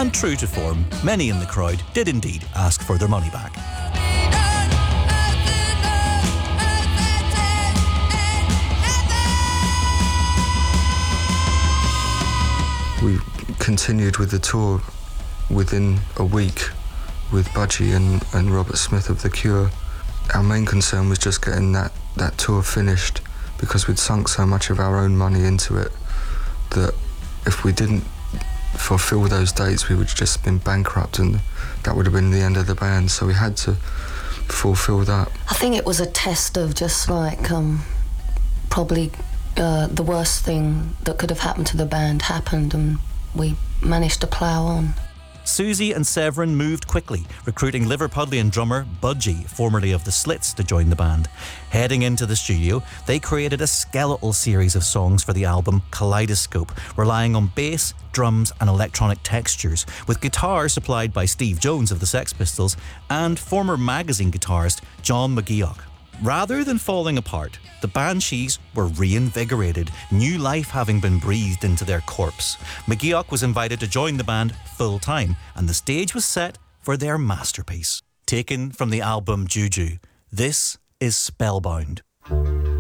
And true to form, many in the crowd did indeed ask for their money back. We continued with the tour within a week with Budgie and Robert Smith of The Cure. Our main concern was just getting that tour finished, because we'd sunk so much of our own money into it that if we didn't fulfill those dates, we would have just been bankrupt, and that would have been the end of the band. So we had to fulfill that. I think it was a test of just like probably the worst thing that could have happened to the band happened, and we managed to plough on. Susie and Severin moved quickly, recruiting Liverpudlian drummer Budgie, formerly of the Slits, to join the band. Heading into the studio, they created a skeletal series of songs for the album Kaleidoscope, relying on bass, drums and electronic textures, with guitar supplied by Steve Jones of the Sex Pistols and former Magazine guitarist John McGeoch. Rather than falling apart, the Banshees were reinvigorated, new life having been breathed into their corpse. McGeoch was invited to join the band full-time, and the stage was set for their masterpiece. Taken from the album Juju, this is Spellbound.